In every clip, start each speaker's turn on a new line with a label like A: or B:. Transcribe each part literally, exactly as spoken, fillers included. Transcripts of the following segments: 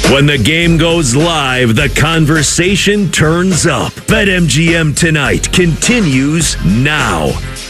A: When the game goes live, the conversation turns up. BetMGM Tonight continues now.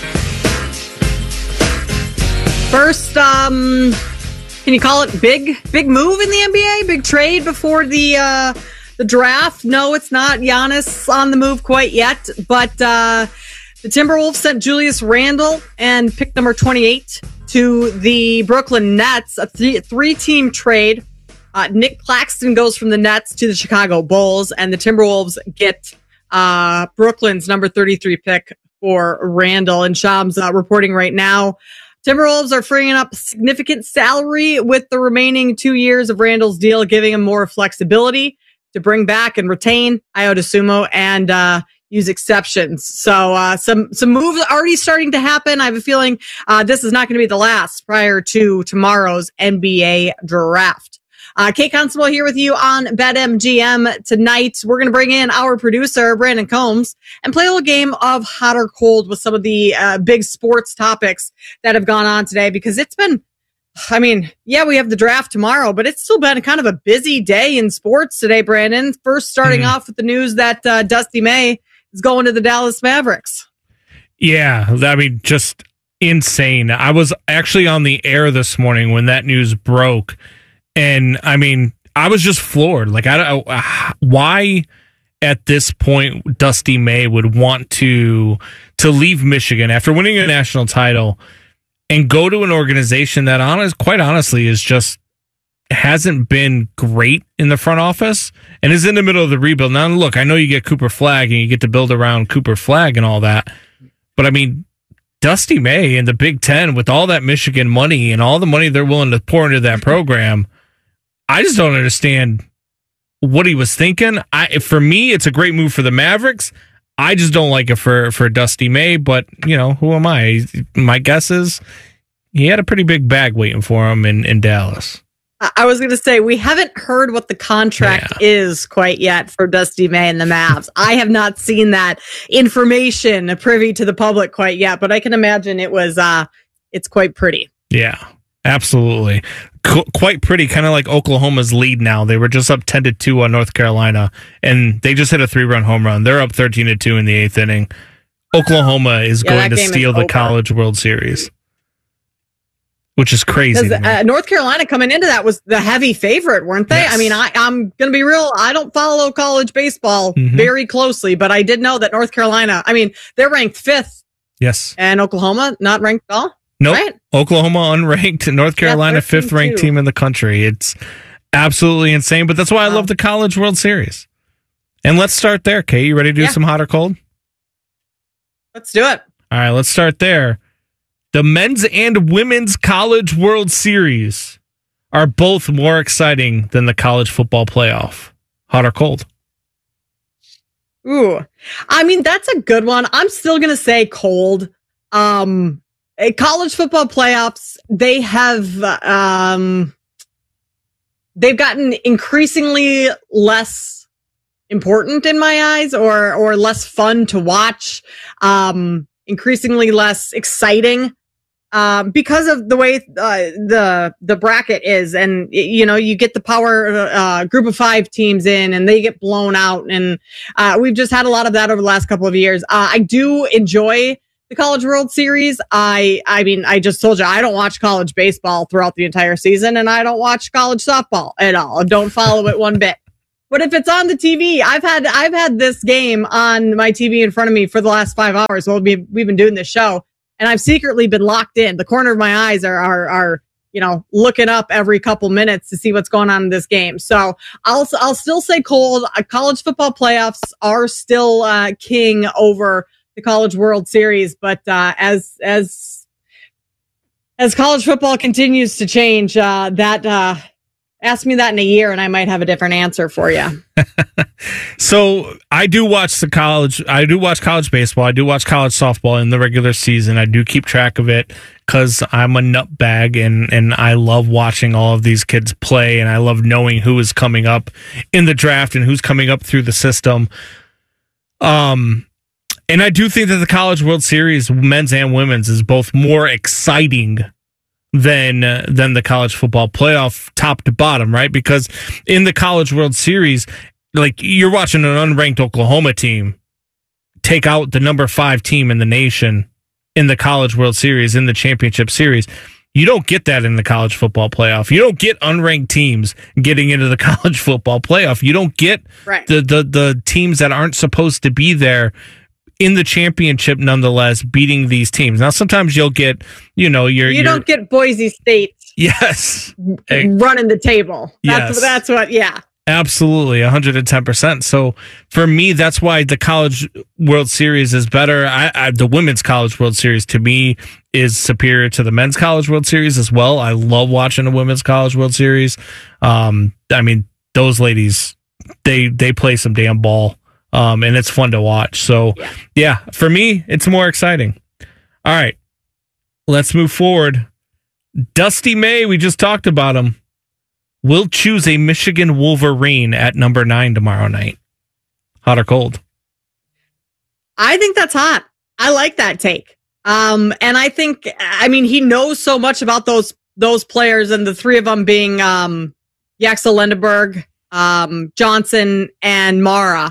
B: First, um, can you call it big, big move in the N B A? Big trade before the uh, the draft? No, it's not. Giannis on the move quite yet, but uh, the Timberwolves sent Julius Randle and pick number twenty-eight to the Brooklyn Nets, a three, three-team trade. Uh, Nick Claxton goes from the Nets to the Chicago Bulls, and the Timberwolves get uh, Brooklyn's number thirty-three pick for Randle. And Shams uh, reporting right now, Timberwolves are freeing up significant salary with the remaining two years of Randle's deal, giving him more flexibility to bring back and retain Ayo Dosunmu and uh, use exceptions. So uh, some some moves already starting to happen. I have a feeling uh, this is not going to be the last prior to tomorrow's N B A draft. Uh, Kate Constable here with you on BetMGM tonight. We're going to bring in our producer, Brandon Combs, and play a little game of hot or cold with some of the uh, big sports topics that have gone on today, because it's been, I mean, yeah, we have the draft tomorrow, but it's still been kind of a busy day in sports today, Brandon. First, starting mm. off with the news that uh, Dusty May is going to the Dallas Mavericks.
C: Yeah, I mean, just insane. I was actually on the air this morning when that news broke. And I mean, I was just floored. Like, I don't uh, why at this point Dusty May would want to to leave Michigan after winning a national title and go to an organization that, honest, quite honestly, is just hasn't been great in the front office and is in the middle of the rebuild. Now, look, I know you get Cooper Flagg and you get to build around Cooper Flagg and all that, but I mean, Dusty May in the Big Ten with all that Michigan money and all the money they're willing to pour into that program. I just don't understand what he was thinking. I, for me, it's a great move for the Mavericks. I just don't like it for, for Dusty May, but, you know, who am I? My guess is he had a pretty big bag waiting for him in, in Dallas.
B: I was going to say, we haven't heard what the contract yeah. is quite yet for Dusty May and the Mavs. I have not seen that information privy to the public quite yet, but I can imagine it was, uh, it's quite pretty.
C: Yeah. Absolutely. Qu- quite pretty, kind of like Oklahoma's lead now. They were just up ten to two on North Carolina, and they just hit a three-run home run. They're up thirteen to two in the eighth inning. Oklahoma is yeah, going to steal the over. College World Series, which is crazy.
B: Uh, North Carolina coming into that was the heavy favorite, weren't they? Yes. I mean, I, I'm going to be real. I don't follow college baseball mm-hmm. very closely, but I did know that North Carolina, I mean, they're ranked fifth.
C: Yes.
B: And Oklahoma, not ranked at all.
C: Nope.
B: Right.
C: Oklahoma unranked, North Carolina yeah, fifth ranked team in the country. It's absolutely insane, but that's why I wow. love the College World Series. And let's start there, Kate. You ready to do yeah. some hot or cold?
B: Let's do it.
C: All right, let's start there. The men's and women's College World Series are both more exciting than the college football playoff. Hot or cold?
B: Ooh. I mean, that's a good one. I'm still going to say cold. Um... College football playoffs, they have, um, they've gotten increasingly less important in my eyes, or, or less fun to watch, um, increasingly less exciting, um, because of the way, uh, the, the bracket is. And, you know, you get the power, uh, group of five teams in and they get blown out. And, uh, we've just had a lot of that over the last couple of years. Uh, I do enjoy the College World Series. I, I mean, I just told you, I don't watch college baseball throughout the entire season, and I don't watch college softball at all. I don't follow it one bit. But if it's on the T V, I've had, I've had this game on my T V in front of me for the last five hours. Well, we've, we've been doing this show, and I've secretly been locked in. The corner of my eyes are, are, are, you know, looking up every couple minutes to see what's going on in this game. So I'll, I'll still say cold. Uh, college football playoffs are still, uh, king over the College World Series, but uh, as as as college football continues to change, uh, that uh, ask me that in a year, and I might have a different answer for you.
C: So I do watch the college. I do watch college baseball. I do watch college softball in the regular season. I do keep track of it because I'm a nutbag, and and I love watching all of these kids play, and I love knowing who is coming up in the draft and who's coming up through the system. Um. And I do think that the College World Series, men's and women's, is both more exciting than uh, than the college football playoff top to bottom, right? Because in the College World Series, like you're watching an unranked Oklahoma team take out the number five team in the nation in the College World Series, in the championship series. You don't get that in the college football playoff. You don't get unranked teams getting into the college football playoff. You don't get
B: right.
C: the, the the teams that aren't supposed to be there in the championship, nonetheless, beating these teams. Now, sometimes you'll get, you know, you're
B: you
C: you're,
B: don't get Boise State.
C: Yes,
B: running the table. That's
C: yes.
B: that's what. Yeah.
C: Absolutely, one hundred ten percent. So for me, that's why the College World Series is better. I, I, the Women's College World Series, to me, is superior to the Men's College World Series as well. I love watching the Women's College World Series. Um, I mean, those ladies, they they play some damn ball, um, and it's fun to watch. So, yeah. yeah, for me, it's more exciting. All right, let's move forward. Dusty May, we just talked about him. We'll choose a Michigan Wolverine at number nine tomorrow night. Hot or cold?
B: I think that's hot. I like that take. Um, and I think, I mean, he knows so much about those those players, and the three of them being um, Yaxel Lendeberg, um, Johnson, and Mara.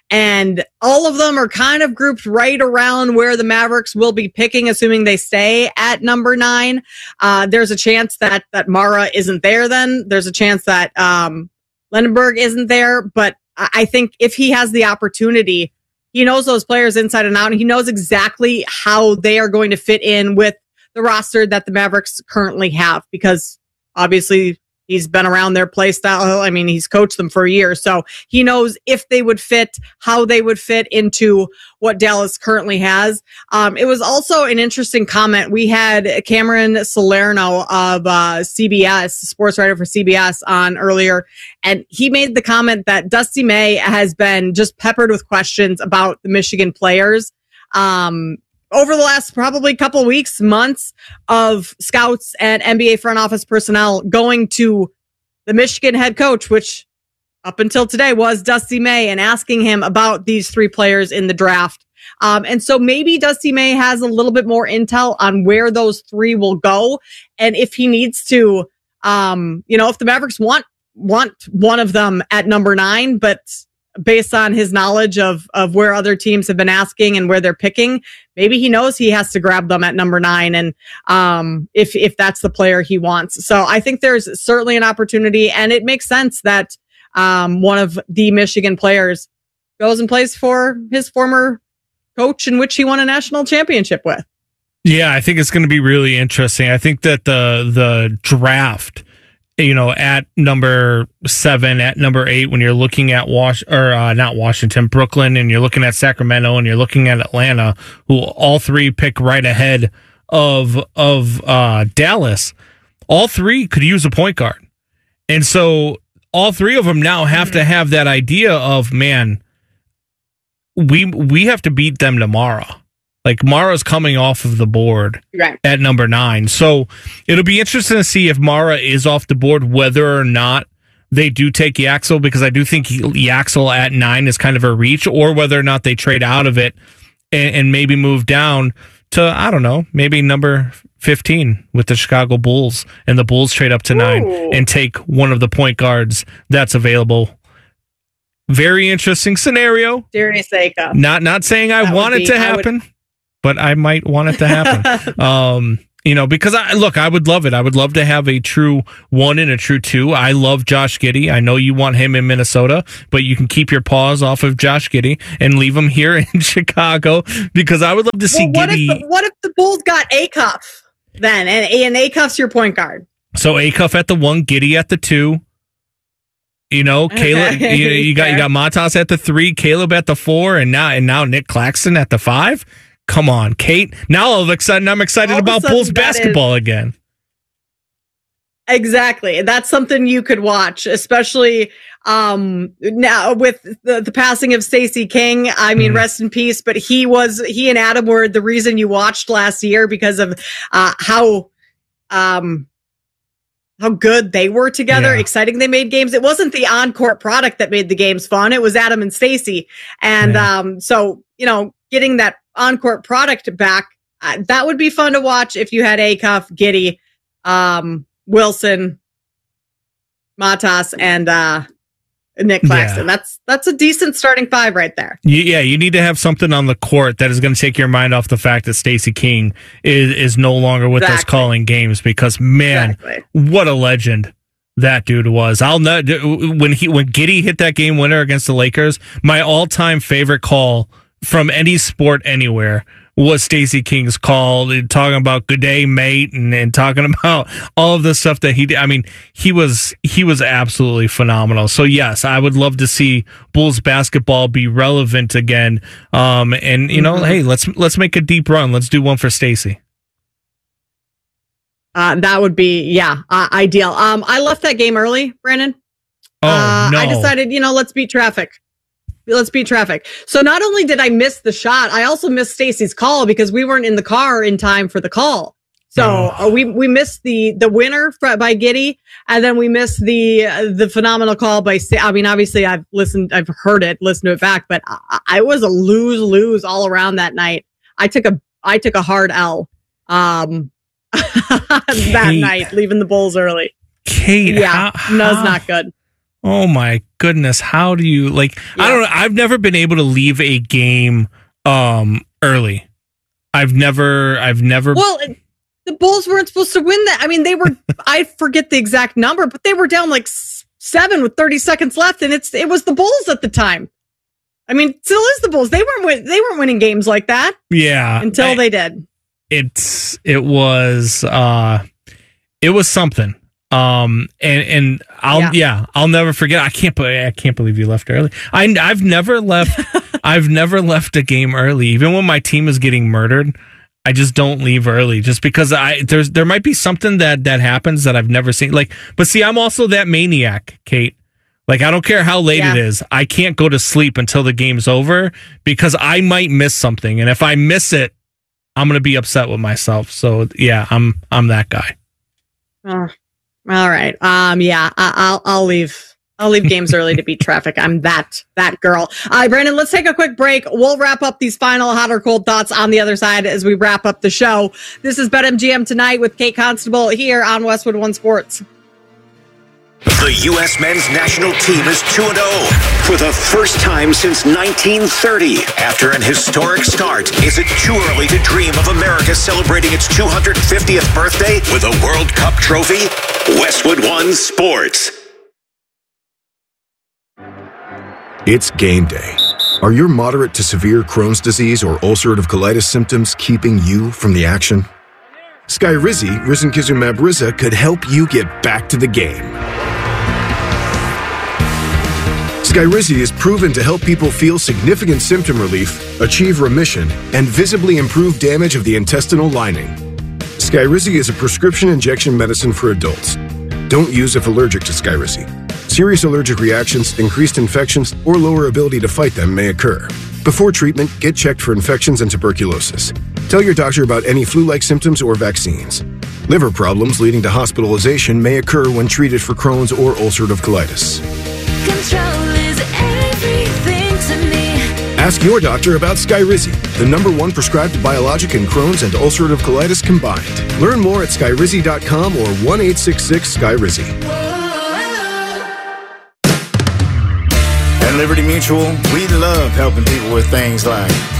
B: And all of them are kind of grouped right around where the Mavericks will be picking, assuming they stay at number nine. Uh, there's a chance that, that Mara isn't there then. There's a chance that um, Lendeberg isn't there. But I think if he has the opportunity, he knows those players inside and out, and he knows exactly how they are going to fit in with the roster that the Mavericks currently have, because obviously he's been around their play style. I mean, he's coached them for a year, so he knows if they would fit, how they would fit into what Dallas currently has. Um, it was also an interesting comment. We had Cameron Salerno of uh, C B S, sports writer for C B S, on earlier, and he made the comment that Dusty May has been just peppered with questions about the Michigan players. Um, over the last probably couple weeks, months, of scouts and N B A front office personnel going to the Michigan head coach, which up until today was Dusty May, and asking him about these three players in the draft. Um, and so maybe Dusty May has a little bit more intel on where those three will go. And if he needs to, um, you know, if the Mavericks want, want one of them at number nine, but based on his knowledge of, of where other teams have been asking and where they're picking, maybe he knows he has to grab them at number nine. And, um, if, if that's the player he wants. So I think there's certainly an opportunity, and it makes sense that, um, one of the Michigan players goes and plays for his former coach, in which he won a national championship with.
C: Yeah, I think it's going to be really interesting. I think that the, the draft, you know, at number seven, at number eight, when you're looking at Wash or uh, not Washington, Brooklyn, and you're looking at Sacramento, and you're looking at Atlanta, who all three pick right ahead of of uh, Dallas, all three could use a point guard, and so all three of them now have mm-hmm. to have that idea of, man, we we have to beat them tomorrow. Like, Mara's coming off of the board
B: right.
C: at number nine. So it'll be interesting to see if Mara is off the board, whether or not they do take Yaxel, because I do think Yaxel at nine is kind of a reach, or whether or not they trade out of it and, and maybe move down to, I don't know, maybe number fifteen with the Chicago Bulls, and the Bulls trade up to Ooh. nine and take one of the point guards that's available. Very interesting scenario.
B: Darius Aika.
C: Not, not saying I that want it be, to happen. Would- But I might want it to happen. um, you know, because I look, I would love it. I would love to have a true one and a true two. I love Josh Giddey. I know you want him in Minnesota, but you can keep your paws off of Josh Giddey and leave him here in Chicago, because I would love to see
B: well, what
C: Giddey.
B: If the, what if the Bulls got Acuff then, and, and Acuff's your point guard?
C: So Acuff at the one, Giddey at the two. You know, Caleb. Okay. You, you got you got Matas at the three, Caleb at the four, and now and now Nick Claxton at the five. Come on, Kate. Now all of a sudden I'm excited about Bulls basketball is, again.
B: Exactly. That's something you could watch, especially um, now with the, the passing of Stacey King. I mean, mm. rest in peace, but he was, he and Adam were the reason you watched last year, because of uh, how, um, how good they were together, yeah. exciting they made games. It wasn't the on-court product that made the games fun. It was Adam and Stacey. And yeah. um, so, you know, getting that on-court product back, uh, that would be fun to watch if you had Acuff, Giddey. um, Wilson, Matas, and uh, Nick Claxton. Yeah. That's that's a decent starting five right there.
C: You, yeah, you need to have something on the court that is going to take your mind off the fact that Stacey King is, is no longer with exactly. us calling games, because, man, exactly. what a legend that dude was. I'll not when he when Giddey hit that game winner against the Lakers, my all-time favorite call from any sport anywhere was Stacey King's call, talking about good day, mate, and, and talking about all of the stuff that he did. I mean, he was he was absolutely phenomenal. So yes, I would love to see Bulls basketball be relevant again. Um, and you know, mm-hmm. hey, let's let's make a deep run. Let's do one for Stacey.
B: Uh, that would be yeah, uh, ideal. Um, I left that game early, Brandon.
C: Oh
B: uh,
C: no!
B: I decided, you know, let's beat traffic. Let's beat traffic. So not only did I miss the shot, I also missed Stacey's call because we weren't in the car in time for the call. So oh. uh, we we missed the the winner for, by Giddey, and then we missed the uh, the phenomenal call by. I mean, obviously I've listened, I've heard it, listened to it back, but I, I was a lose lose all around that night. I took a I took a hard L um, that night, leaving the Bulls early.
C: Kate,
B: yeah,
C: how,
B: no, it's
C: how?
B: not good.
C: Oh my goodness. How do you like, yeah. I don't know. I've never been able to leave a game, um, early. I've never, I've never.
B: Well, the Bulls weren't supposed to win that. I mean, they were, I forget the exact number, but they were down like seven with thirty seconds left. And it's, it was the Bulls at the time. I mean, it still is the Bulls. They weren't, win- they weren't winning games like that.
C: Yeah.
B: Until
C: I,
B: they did.
C: It's, it was, uh, it was something. Um and and I'll yeah. yeah I'll never forget. I can't I can't believe you left early. I I've never left I've never left a game early, even when my team is getting murdered. I just don't leave early, just because I there's there might be something that that happens that I've never seen. Like, but see, I'm also that maniac, Kate. Like, I don't care how late yeah. it is. I can't go to sleep until the game's over because I might miss something, and if I miss it, I'm gonna be upset with myself. So yeah, I'm I'm that guy.
B: Oh. All right. Um. Yeah. I- I'll. I'll leave. I'll leave games early to beat traffic. I'm that that girl. All right, Brandon. Let's take a quick break. We'll wrap up these final hot or cold thoughts on the other side as we wrap up the show. This is BetMGM Tonight with Kate Constable here on Westwood One Sports.
A: The U S men's national team is two and oh for the first time since nineteen thirty. After an historic start, is it too early to dream of America celebrating its two hundred fiftieth birthday with a World Cup trophy? Westwood One Sports.
D: It's game day. Are your moderate to severe Crohn's disease or ulcerative colitis symptoms keeping you from the action? Skyrizi, risankizumab Riza, could help you get back to the game. Skyrizi is proven to help people feel significant symptom relief, achieve remission, and visibly improve damage of the intestinal lining. Skyrizi is a prescription injection medicine for adults. Don't use if allergic to Skyrizi. Serious allergic reactions, increased infections, or lower ability to fight them may occur. Before treatment, get checked for infections and tuberculosis. Tell your doctor about any flu-like symptoms or vaccines. Liver problems leading to hospitalization may occur when treated for Crohn's or ulcerative colitis.
E: Control is everything to me.
D: Ask your doctor about Skyrizi, the number one prescribed biologic in Crohn's and ulcerative colitis combined. Learn more at skyrizi dot com or one eight six six Skyrizi.
F: At Liberty Mutual, we love helping people with things like